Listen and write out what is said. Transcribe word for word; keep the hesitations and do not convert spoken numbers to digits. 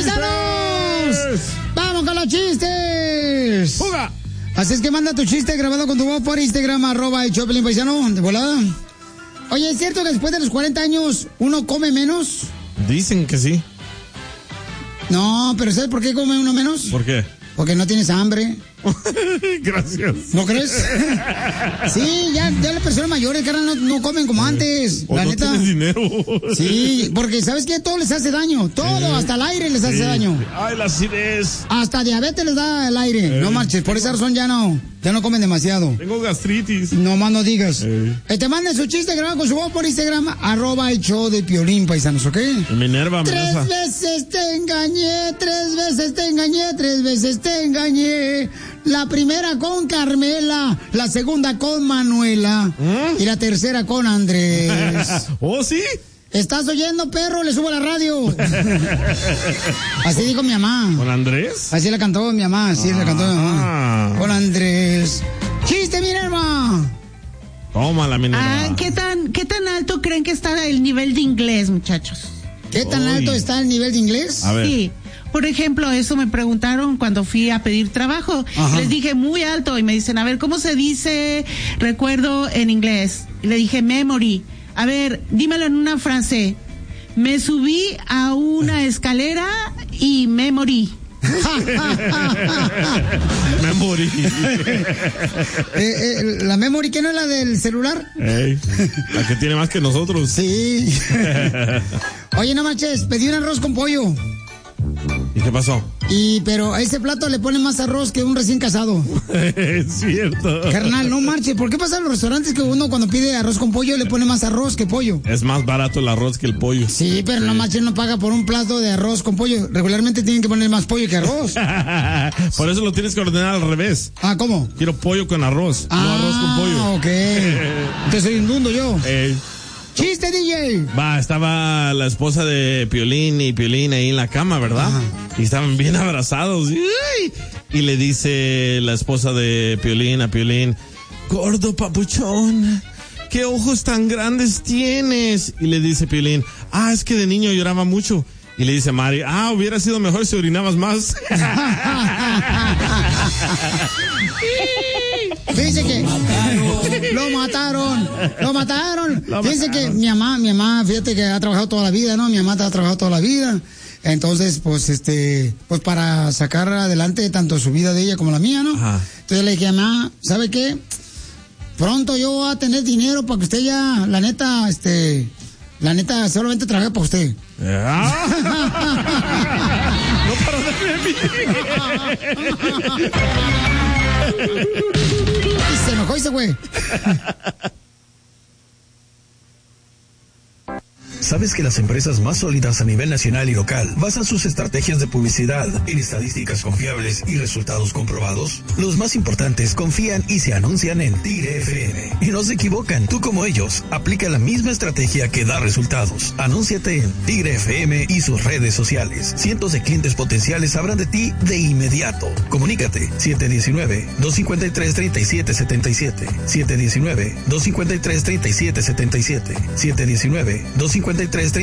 paisanos! ¡Vamos con los chistes! ¡Fuga! Así es que manda tu chiste grabado con tu voz por Instagram, arroba el show de Piolín, paisano, de volada. Oye, ¿es cierto que después de los cuarenta años uno come menos? Dicen que sí. No, pero ¿sabes por qué come uno menos? ¿Por qué? Porque no tienes hambre. Gracias. ¿No crees? Sí, ya, ya las personas mayores, carnal, no, no comen como antes. O la no neta. tienes dinero. Sí, porque ¿sabes qué? Todo les hace daño. Todo, Eh, hasta el aire les hace sí. daño. Ay, la acidez. Hasta diabetes les da el aire. Eh. No marches, por esa razón ya no, ya no comen demasiado. Tengo gastritis. No más no digas. Eh. Eh, te manden su chiste grabado con su voz por Instagram, arroba el show de Piolín, paisanos, ¿ok? Minerva Tres amenaza. veces te engañé, tres veces te engañé, tres veces te engañé. La primera con Carmela, la segunda con Manuela ¿Mm? y la tercera con Andrés. ¿Oh, sí? ¿Estás oyendo, perro? Le subo a la radio. Así dijo mi mamá. ¿Con Andrés? Así la cantó mi mamá, así la cantó mi mamá. Con Andrés. ¡Chiste, Minerva! Toma la Minerva. Ah, ¿qué tan, ¿Qué tan alto creen que está el nivel de inglés, muchachos? ¿Qué tan Uy. alto está el nivel de inglés? A ver. Sí. Por ejemplo, eso me preguntaron cuando fui a pedir trabajo. Ajá. Les dije muy alto y me dicen, a ver, ¿cómo se dice recuerdo en inglés? Y le dije memory. A ver, dímelo en una frase. Me subí a una escalera y me morí. Me morí. Eh, eh, ¿La memory que no es la del celular? Ey, la que tiene más que nosotros. Sí. Oye, no manches, pedí un arroz con pollo. ¿Y qué pasó? Y, pero a ese plato le ponen más arroz que un recién casado. Es cierto. Carnal, no marche. ¿Por qué pasa en los restaurantes que uno cuando pide arroz con pollo le pone más arroz que pollo? Es más barato el arroz que el pollo. Sí, pero no marche, no paga por un plato de arroz con pollo. Regularmente tienen que poner más pollo que arroz. Por eso lo tienes que ordenar al revés. Ah, ¿cómo? Quiero pollo con arroz, Ah, no arroz con pollo. ok. Entonces soy un dundo yo. Ey. ¡Chiste, D J! Va, estaba la esposa de Piolín y Piolín ahí en la cama, ¿verdad? Ajá. Y estaban bien abrazados. ¡Ay! Y le dice la esposa de Piolín a Piolín, gordo papuchón, ¿qué ojos tan grandes tienes? Y le dice Piolín, ah, es que de niño lloraba mucho. Y le dice Mari, ah, hubiera sido mejor si orinabas más. Fíjense que lo mataron, lo mataron. Lo Fíjense mataron. que mi mamá, mi mamá, fíjate que ha trabajado toda la vida, ¿no? Mi mamá ha trabajado toda la vida. Entonces, pues, este, pues para sacar adelante tanto su vida de ella como la mía, ¿no? Ajá. Entonces le dije a mamá, ¿sabe qué? Pronto yo voy a tener dinero para que usted ya, la neta, este, la neta, solamente trabaje para usted. Ah. No para de mí. Y se enojó y se fue. ¿Sabes que las empresas más sólidas a nivel nacional y local basan sus estrategias de publicidad en estadísticas confiables y resultados comprobados? Los más importantes confían y se anuncian en Tigre F M. Y no se equivocan, tú como ellos, aplica la misma estrategia que da resultados. Anúnciate en Tigre F M y sus redes sociales. Cientos de clientes potenciales sabrán de ti de inmediato. Comunícate siete uno nueve, dos cinco tres, tres siete siete siete, siete uno nueve, dos cinco tres, tres siete siete siete, siete uno nueve, dos cinco tres, tres